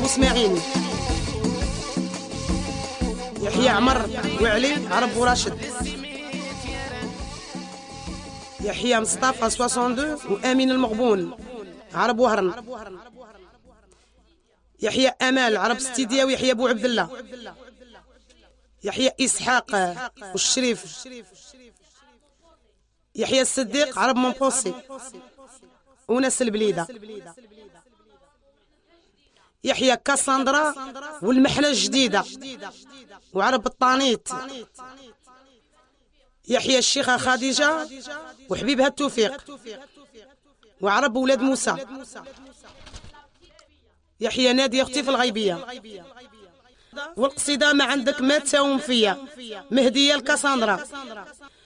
بوسماعيل، يحيى عمر وعلي عرب وراشد، يحيى مصطفى 62 وامين المغبون عرب وهرن، يحيى امال عرب ستيديا ويحيى ابو عبد الله، يحيى اسحاق والشريف، يحيى الصديق عرب مونبوسي وناس البليده، يحيى كاساندرا والمحنه الجديده وعرب الطانيت، يحيى الشيخه خديجه وحبيبها التوفيق وعرب ولاد موسى، يحيى ناديه اختي في الغيبيه، والقصيده ما عندك ما تساوم فيا مهديه الكاساندرا